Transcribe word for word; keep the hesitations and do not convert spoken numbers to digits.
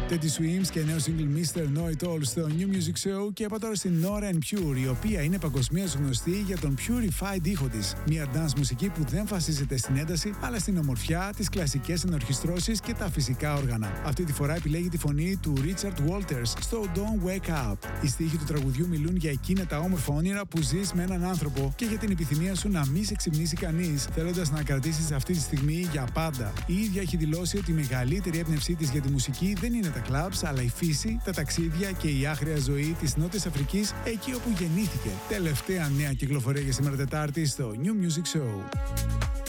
Teddy Swims και νέο single μίστερ Know It All στο New Music Show. Και από τώρα στην Nora En Pure, η οποία είναι παγκοσμίως γνωστή για τον purified ήχο της. Μια dance μουσική που δεν βασίζεται στην ένταση, αλλά στην ομορφιά, τις κλασικές ενορχιστρώσεις και τα φυσικά όργανα. Αυτή τη φορά επιλέγει τη φωνή του Richard Walters στο Don't Wake Up. Οι στίχοι του τραγουδιού μιλούν για εκείνα τα όμορφα όνειρα που ζεις με έναν άνθρωπο και για την επιθυμία σου να μην σε ξυπνήσει κανείς, θέλοντας να κρατήσεις αυτή τη στιγμή για πάντα. Η ίδια έχει δηλώσει ότι η μεγαλύτερη έμπνευσή της για τη μουσική δεν είναι τα clubs, αλλά η φύση, τα ταξίδια και η άγρια ζωή της Νότιας Αφρικής, εκεί όπου γεννήθηκε. Τελευταία νέα κυκλοφορία για σήμερα Τετάρτη στο New Music Show.